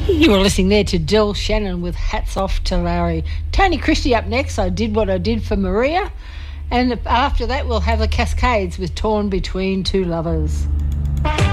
You were listening there to Dill Shannon with Hats Off to Larry. Tony Christie up next. I Did What I Did for Maria. And after that, we'll have the Cascades with Torn Between Two Lovers.